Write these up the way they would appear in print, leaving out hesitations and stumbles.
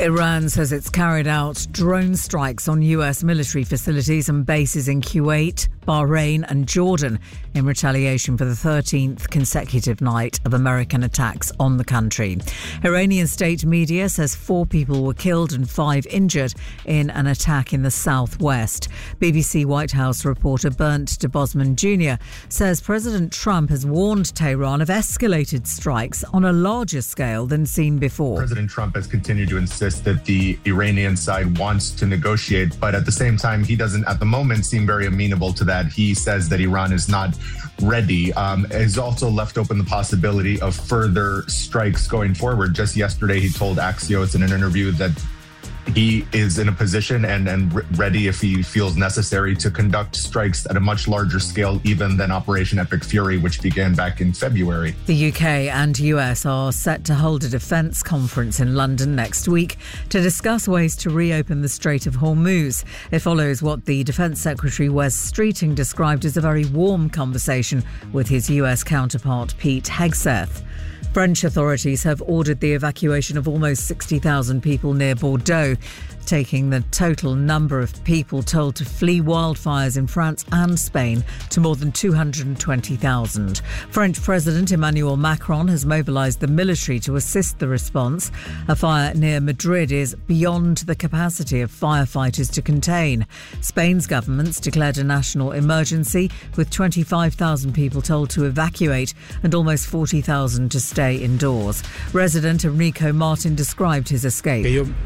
Iran says it's carried out drone strikes on US military facilities and bases in Kuwait, Bahrain and Jordan in retaliation for the 13th consecutive night of American attacks on the country. Iranian state media says 4 people were killed and 5 injured in an attack in the southwest. BBC White House reporter Bernd de Bosman Jr. says President Trump has warned Tehran of escalated strikes on a larger scale than seen before. President Trump has continued to insist that the Iranian side wants to negotiate, but at the same time, he doesn't at the moment seem very amenable to that. He says that Iran is not ready. Has also left open the possibility of further strikes going forward. Just yesterday, he told Axios in an interview that he is in a position and ready, if he feels necessary, to conduct strikes at a much larger scale even than Operation Epic Fury, which began back in February. The UK and US are set to hold a defence conference in London next week to discuss ways to reopen the Strait of Hormuz. It follows what the Defence Secretary Wes Streeting described as a very warm conversation with his US counterpart Pete Hegseth. French authorities have ordered the evacuation of almost 60,000 people near Bordeaux, taking the total number of people told to flee wildfires in France and Spain to more than 220,000. French President Emmanuel Macron has mobilised the military to assist the response. A fire near Madrid is beyond the capacity of firefighters to contain. Spain's government's declared a national emergency, with 25,000 people told to evacuate and almost 40,000 to stay indoors. Resident Enrico Martin described his escape.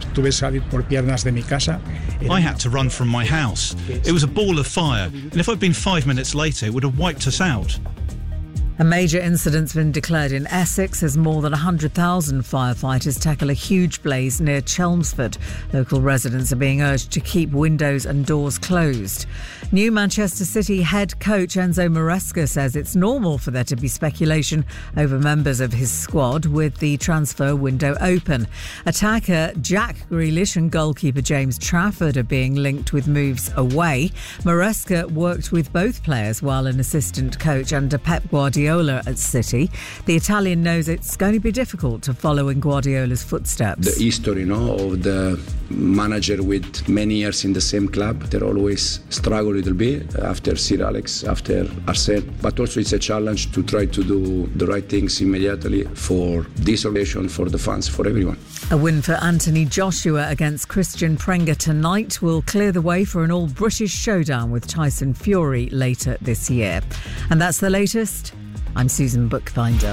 I had to run from my house. It was a ball of fire, and if I'd been 5 minutes later, it would have wiped us out. A major incident's been declared in Essex as more than 100,000 firefighters tackle a huge blaze near Chelmsford. Local residents are being urged to keep windows and doors closed. New Manchester City head coach Enzo Maresca says it's normal for there to be speculation over members of his squad with the transfer window open. Attacker Jack Grealish and goalkeeper James Trafford are being linked with moves away. Maresca worked with both players while an assistant coach under Pep Guardiola at City. The Italian knows it's going to be difficult to follow in Guardiola's footsteps. The history, of the manager with many years in the same club, they always struggle a little bit after Sir Alex, after Arsene. But also it's a challenge to try to do the right things immediately for this organization, for the fans, for everyone. A win for Anthony Joshua against Christian Prenga tonight will clear the way for an all-British showdown with Tyson Fury later this year. And that's the latest. I'm Susan Bookbinder.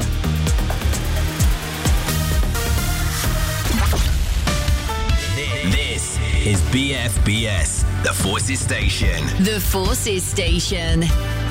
This is BFBS, the Forces Station. The Forces Station.